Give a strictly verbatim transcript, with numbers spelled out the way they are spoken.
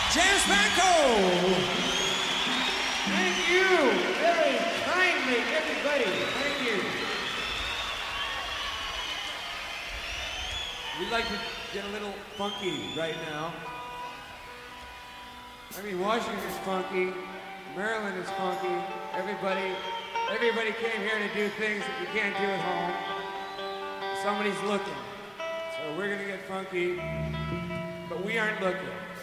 James Franco. Thank you very kindly, everybody. Thank you. We'd like to get a little funky right now. I mean, Washington's funky, Maryland is funky. Everybody, everybody came here to do things that you can't do at home. Somebody's looking, so we're gonna get funky, but we aren't looking.